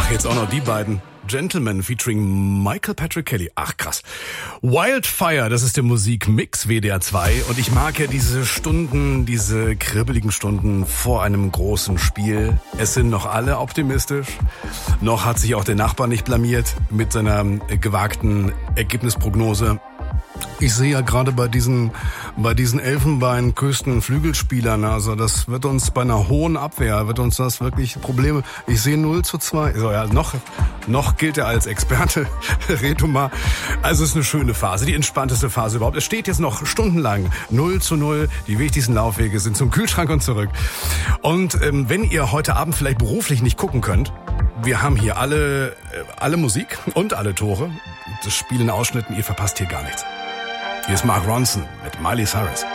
Ach, jetzt auch noch die beiden. Gentleman featuring Michael Patrick Kelly. Ach, krass. Wildfire, das ist der Musikmix WDR 2. Und ich mag ja diese Stunden, diese kribbeligen Stunden vor einem großen Spiel. Es sind noch alle optimistisch. Noch hat sich auch der Nachbar nicht blamiert mit seiner gewagten Ergebnisprognose. Ich sehe ja gerade bei diesen Elfenbeinküsten-Flügelspielern, also das wird uns bei einer hohen Abwehr, wird uns das wirklich Probleme. Ich sehe 0:2. So, ja, noch gilt er als Experte. Reto mal. Also es ist eine schöne Phase, die entspannteste Phase überhaupt. Es steht jetzt noch stundenlang 0:0. Die wichtigsten Laufwege sind zum Kühlschrank und zurück. Und wenn ihr heute Abend vielleicht beruflich nicht gucken könnt, wir haben hier alle Musik und alle Tore. Das Spiel in Ausschnitten, ihr verpasst hier gar nichts. Hier ist Mark Ronson mit Miley Cyrus.